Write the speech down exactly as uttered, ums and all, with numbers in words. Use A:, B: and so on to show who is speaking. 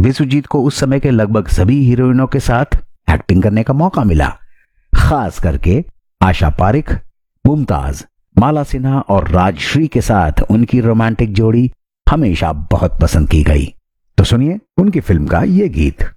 A: विश्वजीत को उस समय के लगभग सभी हीरोइनों के साथ एक्टिंग करने का मौका मिला। खास करके आशा पारिख, मुमताज, माला सिन्हा और राजश्री के साथ उनकी रोमांटिक जोड़ी हमेशा बहुत पसंद की गई। तो सुनिए उनकी फिल्म का ये गीत।